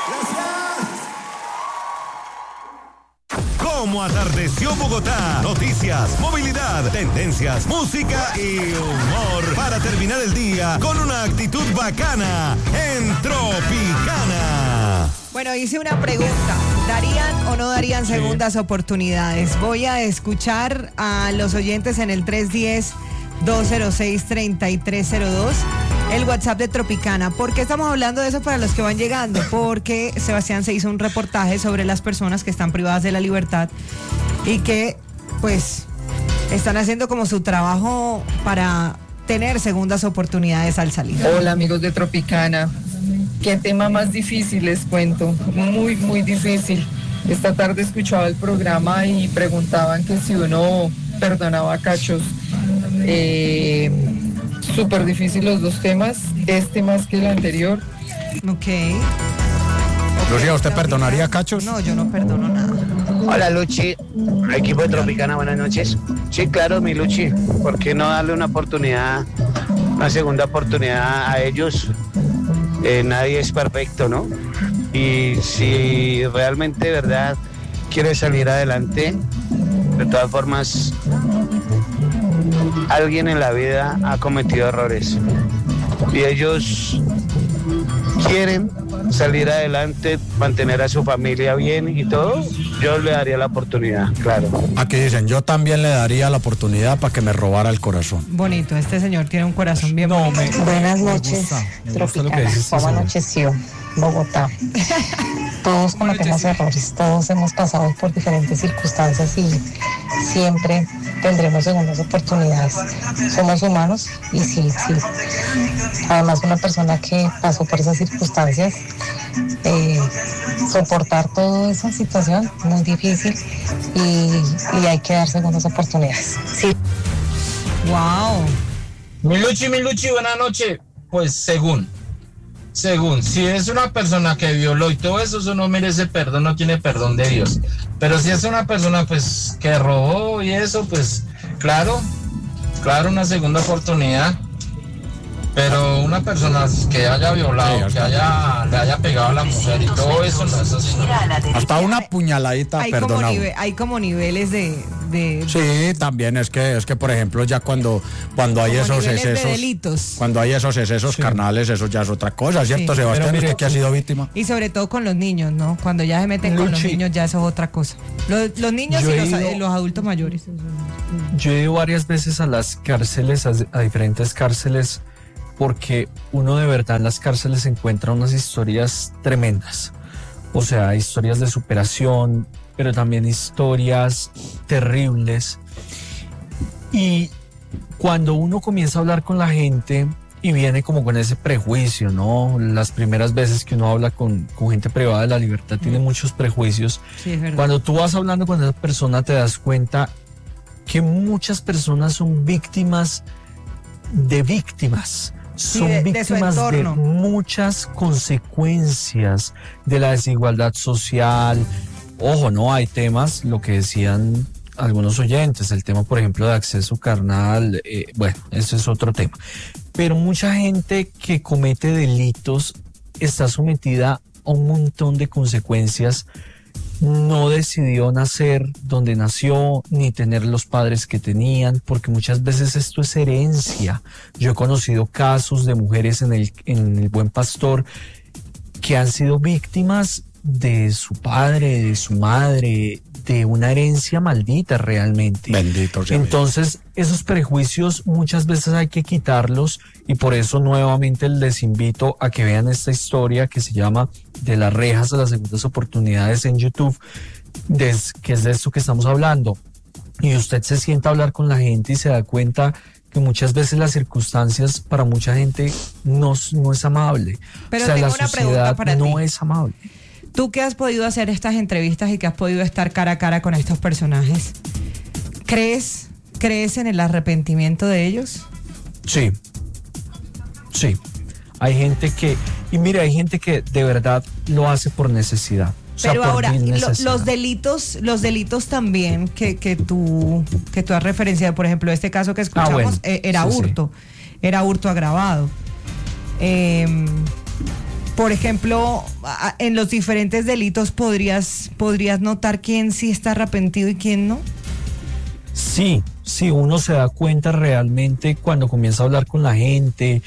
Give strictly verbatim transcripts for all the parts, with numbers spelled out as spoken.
Cómo atardeció Bogotá. Noticias, movilidad, tendencias, música y humor para terminar el día con una actitud bacana en Tropicana. Bueno, hice una pregunta. ¿Darían o no darían segundas sí. oportunidades? Voy a escuchar a los oyentes en el tres uno cero, dos cero seis, tres tres cero dos. El WhatsApp de Tropicana. ¿Por qué estamos hablando de eso para los que van llegando? Porque Sebastián se hizo un reportaje sobre las personas que están privadas de la libertad y que, pues, están haciendo como su trabajo para tener segundas oportunidades al salir. Hola, amigos de Tropicana. Qué tema más difícil, les cuento. Muy, muy difícil. Esta tarde escuchaba el programa y preguntaban que si uno perdonaba a cachos. Eh... Súper difícil los dos temas, este más que el anterior. Ok. Lucía, ¿usted perdonaría a cachos? No, yo no perdono nada. Hola, Luchi, equipo de Tropicana, buenas noches. Sí, claro, mi Luchi, ¿por qué no darle una oportunidad, una segunda oportunidad a ellos? Eh, nadie es perfecto, ¿no? Y si realmente, de verdad, quiere salir adelante, de todas formas, alguien en la vida ha cometido errores y ellos quieren salir adelante, mantener a su familia bien y todo, yo le daría la oportunidad, claro. Aquí dicen, yo también le daría la oportunidad para que me robara el corazón. Bonito, este señor tiene un corazón bien no, bonito. Me, Buenas noches, Tropicana. ¿Cómo anocheció Bogotá? Todos cometemos errores, todos hemos pasado por diferentes circunstancias y siempre tendremos segundas oportunidades. Somos humanos y sí, sí. Además, una persona que pasó por esas circunstancias, eh, soportar toda esa situación muy difícil y, y hay que dar segundas oportunidades. Sí. Wow. Mi Luchi, mi Luchi, buenas noches. Pues según. Según, si es una persona que violó y todo eso, eso no merece perdón, no tiene perdón de Dios. Pero si es una persona pues que robó y eso, pues claro, claro, una segunda oportunidad. Pero una persona que haya violado, que haya, le haya pegado a la mujer y todo eso, no es así. Hasta una puñaladita, hay perdonado. Como nive- hay como niveles de, de... Sí, también es que, es que por ejemplo, ya cuando, cuando hay esos excesos, de delitos. cuando hay esos excesos sí. carnales, eso ya es otra cosa, ¿cierto, sí. Sebastián? Mire, ¿usted que ha sido víctima? Y sobre todo con los niños, ¿no? Cuando ya se meten Luchi. con los niños, ya eso es otra cosa. Los, los niños Yo y los, ido, los adultos mayores. Yo he ido varias veces a las cárceles, a, a diferentes cárceles, porque uno de verdad en las cárceles encuentra unas historias tremendas. O sea, historias de superación, pero también historias terribles. Y cuando uno comienza a hablar con la gente y viene como con ese prejuicio, ¿no? Las primeras veces que uno habla con, con gente privada de la libertad mm. tiene muchos prejuicios. Sí, es verdad. Cuando tú vas hablando con esa persona te das cuenta que muchas personas son víctimas de víctimas. Son sí, de, víctimas de, de muchas consecuencias de la desigualdad social. Ojo, no hay temas, lo que decían algunos oyentes, el tema, por ejemplo, de acceso carnal, eh, bueno, eso es otro tema. Pero mucha gente que comete delitos está sometida a un montón de consecuencias. No decidió nacer donde nació, ni tener los padres que tenían, porque muchas veces esto es herencia. Yo he conocido casos de mujeres en el, en el Buen Pastor que han sido víctimas de su padre, de su madre, de una herencia maldita realmente. Bendito sea. Entonces, esos prejuicios muchas veces hay que quitarlos y por eso nuevamente les invito a que vean esta historia que se llama De las rejas a las segundas oportunidades en YouTube, des, que es de esto que estamos hablando. Y usted se sienta a hablar con la gente y se da cuenta que muchas veces las circunstancias para mucha gente no, no es amable. Pero o sea, tengo la una sociedad pregunta para no ti. es amable. Tú que has podido hacer estas entrevistas y que has podido estar cara a cara con estos personajes, ¿crees, crees en el arrepentimiento de ellos? Sí, sí. Hay gente que, y mire, hay gente que de verdad lo hace por necesidad. O sea, pero por ahora, necesidad. lo, los delitos, los delitos también que, que tú, que tú has referenciado, por ejemplo, este caso que escuchamos, ah, bueno. eh, era sí, hurto, sí. era hurto agravado. Eh, por ejemplo, en los diferentes delitos podrías, podrías notar quién sí está arrepentido y quién no. Sí, sí, uno se da cuenta realmente cuando comienza a hablar con la gente,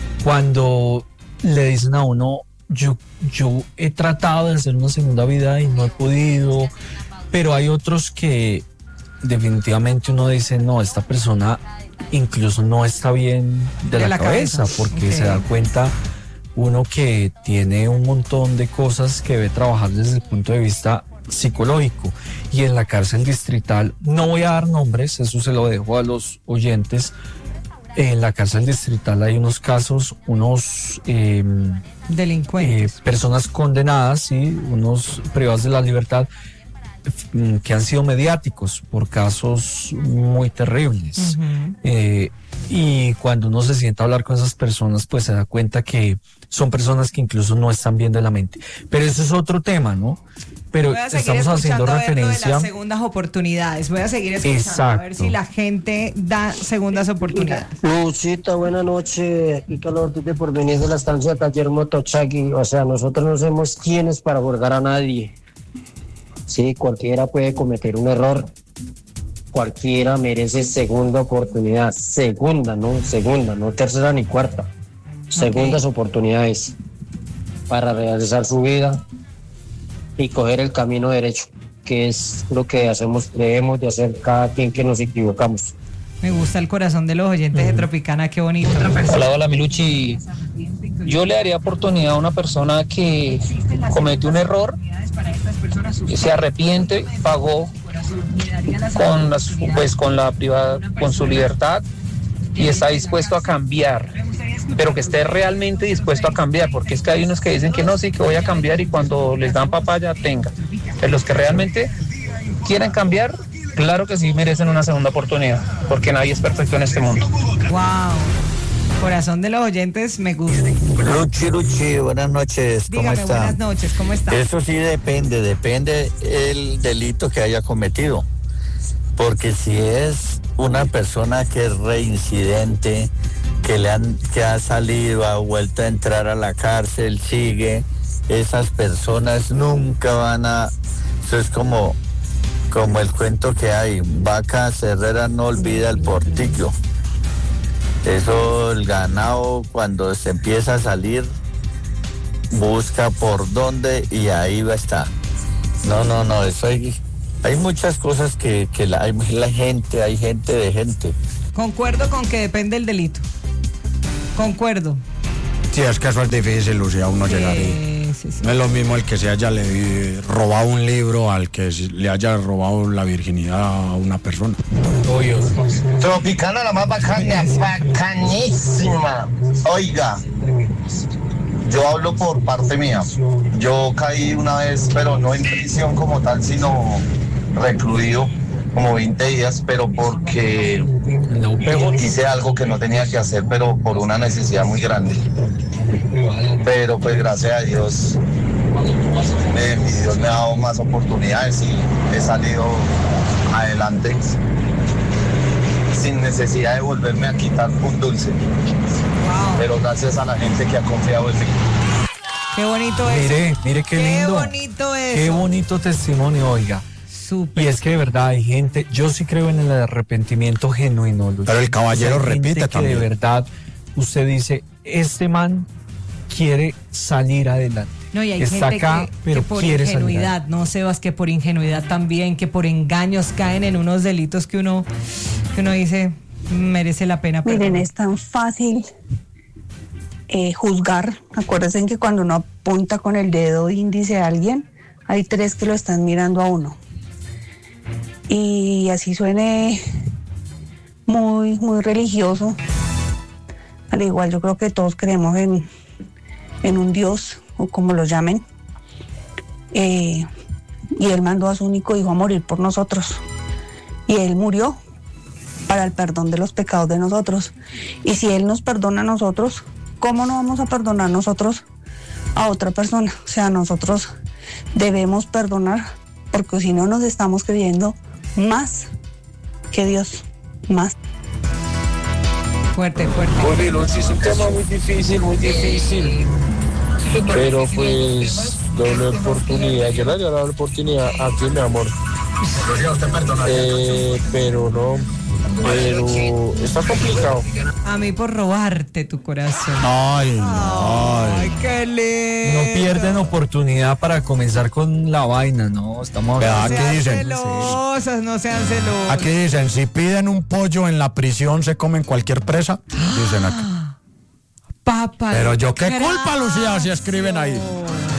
cuando le dicen a uno, yo, yo he tratado de hacer una segunda vida y no he podido, pero hay otros que definitivamente uno dice, no, esta persona incluso no está bien de, de la, la cabeza, cabeza, porque okay. se da cuenta uno que tiene un montón de cosas que debe trabajar desde el punto de vista psicológico. Y en la cárcel distrital, no voy a dar nombres, eso se lo dejo a los oyentes, en la cárcel distrital hay unos casos, unos eh, delincuentes, eh, personas condenadas, ¿sí? Unos privados de la libertad que han sido mediáticos por casos muy terribles. Uh-huh. eh, y cuando uno se sienta a hablar con esas personas, pues se da cuenta que son personas que incluso no están bien de la mente. Pero ese es otro tema, ¿no? Pero estamos haciendo referencia a las segundas oportunidades. Voy a seguir escuchando. Exacto. A ver si la gente da segundas oportunidades. Lucita, buena noche. Aquí Calor de por venir de la estancia Taller Motochagui. O sea, nosotros no somos quienes para juzgar a nadie. Sí, cualquiera puede cometer un error. Cualquiera merece segunda oportunidad. Segunda, no segunda, no tercera ni cuarta. Segundas okay. oportunidades para realizar su vida y coger el camino derecho, que es lo que hacemos, debemos de hacer cada quien que nos equivocamos. Me gusta el corazón de los oyentes uh-huh. de Tropicana, qué bonito. Hola, hola, Miluchi. Yo le daría oportunidad a una persona que cometió un error, que se arrepiente, pagó con, las, pues, con la privada, con su libertad y está dispuesto a cambiar, pero que esté realmente dispuesto a cambiar, porque es que hay unos que dicen que no, sí, que voy a cambiar y cuando les dan papaya, tenga. Pero los que realmente quieren cambiar, claro que sí merecen una segunda oportunidad, porque nadie es perfecto en este mundo. Wow. Corazón de los oyentes, me gusta. Luchi, Luchi, buenas noches. ¿Cómo Dígame, está? Buenas noches, ¿cómo está? Eso sí depende, depende el delito que haya cometido. Porque si es una persona que es reincidente, que le han, que ha salido, ha vuelto a entrar a la cárcel, sigue, esas personas nunca van a, eso es como, como el cuento que hay, vaca cerrera no olvida el portillo. Eso, el ganado cuando se empieza a salir, busca por dónde y ahí va a estar. No, no, no, eso hay, hay muchas cosas que, que la, hay la gente, hay gente de gente. Concuerdo con que depende el delito. Concuerdo. Sí, es que eso es difícil, Lucía, uno sí, llegar ahí. Sí, sí. No es lo mismo el que se haya le, robado un libro al que le haya robado la virginidad a una persona. Oye, Tropicana, la más bacana, bacanísima. Oiga, yo hablo por parte mía. Yo caí una vez, pero no en prisión como tal, sino recluido como veinte días, pero porque hice algo que no tenía que hacer, pero por una necesidad muy grande. Pero pues gracias a Dios, eh, mi Dios me ha dado más oportunidades y he salido adelante sin necesidad de volverme a quitar un dulce. Wow. Pero gracias a la gente que ha confiado en mí. Qué bonito es. Mire, mire qué, qué lindo. Qué bonito es. Qué bonito testimonio, oiga. Super. Y es que de verdad hay gente, yo sí creo en el arrepentimiento genuino, Luis. Pero el caballero o sea, repite que también. De verdad, usted dice, este man quiere salir adelante. No, y hay Está gente acá, que, pero que por quiere ingenuidad, no Sebas, que por ingenuidad también, que por engaños caen en unos delitos que uno, que uno dice, merece la pena. Miren, es tan fácil eh, juzgar. Acuérdense que cuando uno apunta con el dedo índice a alguien, hay tres que lo están mirando a uno. Y así suene muy, muy religioso. Al igual yo creo que todos creemos en, en un Dios, o como lo llamen. Eh, y Él mandó a su único hijo a morir por nosotros. Y Él murió para el perdón de los pecados de nosotros. Y si Él nos perdona a nosotros, ¿cómo no vamos a perdonar nosotros a otra persona? O sea, nosotros debemos perdonar, porque si no nos estamos creyendo más que Dios, más. Fuerte, fuerte. Uy, Luchi, es un tema muy difícil, muy difícil. Pero pues doble oportunidad, yo le haría la doble oportunidad a ti, mi amor. Eh, pero no, pero está complicado. A mí por robarte tu corazón. Ay, ay, ay, qué lindo. No pierden oportunidad para comenzar con la vaina, ¿no? Estamos Vea, No aquí sean dicen. celosas, no sean celosas. Aquí dicen, si piden un pollo en la prisión, ¿se comen cualquier presa? Dicen aquí. Papa. Pero yo qué Gracias. culpa, Lucía, si escriben ahí.